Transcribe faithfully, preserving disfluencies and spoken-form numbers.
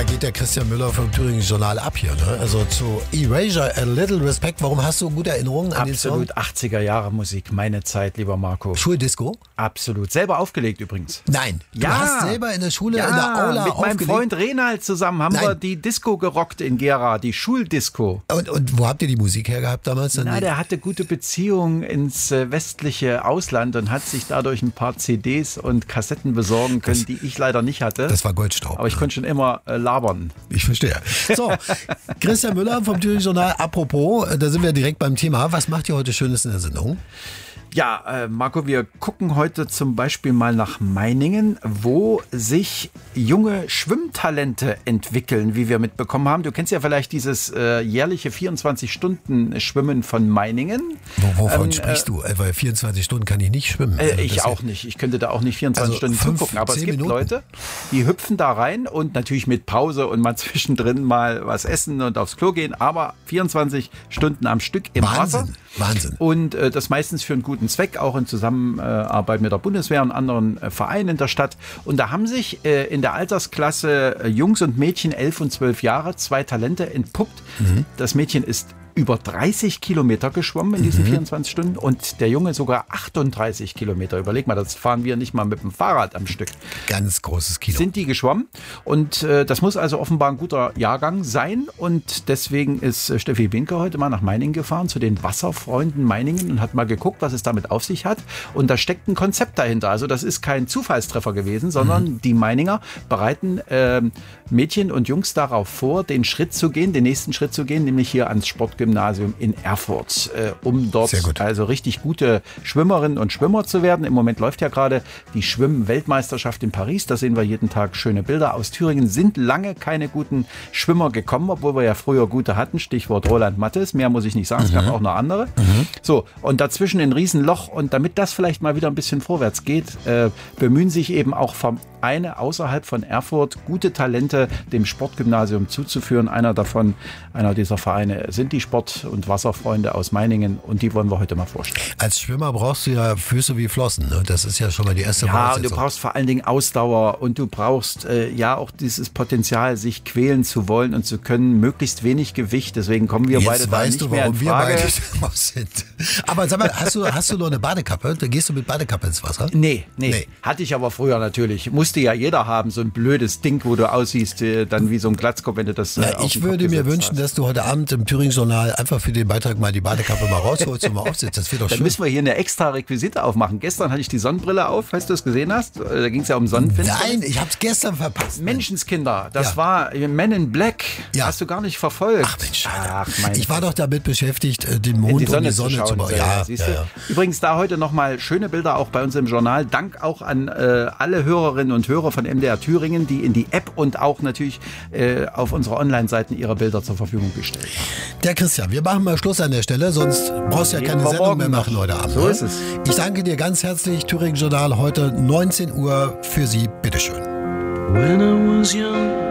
geht der Christian Müller vom Thüringen Journal ab hier. Ne? Also zu Erasure, A Little Respect. Warum hast du gute Erinnerungen an den Song? Absolut achtziger Jahre Musik, meine Zeit, lieber Marco. Schuldisco? Absolut. Selber aufgelegt übrigens. Nein. Du ja. hast selber in der Schule, ja, in der Aula mit aufgelegt? meinem Freund Renald zusammen haben Nein. wir die Disco gerockt in Gera, die Schuldisco. Und, und wo habt ihr die Musik hergehabt damals? Dann Na, der hatte gute Beziehungen ins äh, westliche Ausland und hat sich dadurch ein paar C Ds und Kassetten besorgen können, das, die ich leider nicht hatte. Das war Goldstaub. Aber ich konnte schon immer äh, labern. Ich verstehe. So, Christian Müller vom Thüringen Journal. Apropos, da sind wir direkt beim Thema. Was macht ihr heute Schönes in der Sendung? Ja, äh, Marco, wir gucken heute zum Beispiel mal nach Meiningen, wo sich junge Schwimmtalente entwickeln, wie wir mitbekommen haben. Du kennst ja vielleicht dieses äh, jährliche vierundzwanzig-Stunden-Schwimmen von Meiningen. Wo, wovon ähm, sprichst du? Weil vierundzwanzig Stunden kann ich nicht schwimmen. Äh, Also ich auch nicht. Ich könnte da auch nicht vierundzwanzig Also Stunden fünf, zugucken. Aber es gibt Minuten? Leute, die hüpfen da rein und natürlich mit Pause und mal zwischendrin mal was essen und aufs Klo gehen. Aber vierundzwanzig Stunden am Stück im Wahnsinn, Wasser. Wahnsinn. Und äh, das meistens für einen guten Zweck, auch in Zusammenarbeit mit der Bundeswehr und anderen äh, Vereinen in der Stadt. Und da haben sich äh, in der Altersklasse äh, Jungs und Mädchen elf und zwölf Jahre zwei Talente entpuppt. Mhm. Das Mädchen ist über dreißig Kilometer geschwommen in diesen mhm. vierundzwanzig Stunden und der Junge sogar achtunddreißig Kilometer. Überleg mal, das fahren wir nicht mal mit dem Fahrrad am Stück. Ganz großes Kilo. Sind die geschwommen und äh, das muss also offenbar ein guter Jahrgang sein und deswegen ist äh, Steffi Winke heute mal nach Meiningen gefahren zu den Wasserfreunden Meiningen und hat mal geguckt, was es damit auf sich hat und da steckt ein Konzept dahinter. Also das ist kein Zufallstreffer gewesen, sondern mhm. die Meininger bereiten äh, Mädchen und Jungs darauf vor, den Schritt zu gehen, den nächsten Schritt zu gehen, nämlich hier ans Sportgymnasium in Erfurt, äh, um dort also richtig gute Schwimmerinnen und Schwimmer zu werden. Im Moment läuft ja gerade die Schwimm-Weltmeisterschaft in Paris. Da sehen wir jeden Tag schöne Bilder. Aus Thüringen sind lange keine guten Schwimmer gekommen, obwohl wir ja früher gute hatten. Stichwort Roland Mattes. Mehr muss ich nicht sagen. Mhm. Es gab auch noch andere. Mhm. So, und dazwischen ein Riesenloch. Und damit das vielleicht mal wieder ein bisschen vorwärts geht, äh, bemühen sich eben auch Vereine außerhalb von Erfurt, gute Talente dem Sportgymnasium zuzuführen. Einer davon, einer dieser Vereine sind die Sport- und Wasserfreunde aus Meiningen und die wollen wir heute mal vorstellen. Als Schwimmer brauchst du ja Füße wie Flossen, ne? Das ist ja schon mal die erste Ja, und du brauchst vor allen Dingen Ausdauer und du brauchst äh, ja auch dieses Potenzial, sich quälen zu wollen und zu können, möglichst wenig Gewicht, deswegen kommen wir Jetzt beide da nicht du, mehr in Frage. Frage. Wir beide drauf sind. Aber sag mal, hast du, hast du noch eine Badekappe? Da gehst du mit Badekappe ins Wasser? Nee, nee, nee. Hatte ich aber früher natürlich. Musste ja jeder haben, so ein blödes Ding, wo du aussiehst, äh, dann wie so ein Glatzkopf, wenn du das äh, Na, Ich würde mir wünschen, hast. dass du heute Abend im Thüringen Journal einfach für den Beitrag mal die Badekappe mal rausholst und mal aufsetzt. Das wird doch Dann schön. müssen wir hier eine extra Requisite aufmachen. Gestern hatte ich die Sonnenbrille auf, falls du es gesehen hast. Da ging es ja um Sonnenfinsternis. Nein, ich habe es gestern verpasst. Menschenskinder, das ja. war Men in Black. Ja. Hast du gar nicht verfolgt. Ach Mensch, Ach, meine ich war doch damit beschäftigt, den Mond die Sonne und die Sonne zu bauen. Ja, ja, ja, ja. Übrigens da heute nochmal schöne Bilder auch bei uns im Journal. Dank auch an äh, alle Hörerinnen und Hörer von M D R Thüringen, die in die App und auch natürlich äh, auf unserer Online-Seiten ihre Bilder zur Verfügung gestellt haben. Der Christian, wir machen mal Schluss an der Stelle, sonst brauchst du ja keine Sendung mehr machen heute Abend. So ne? ist es. Ich danke dir ganz herzlich. Thüringen Journal heute neunzehn Uhr für Sie. Bitteschön. When I was young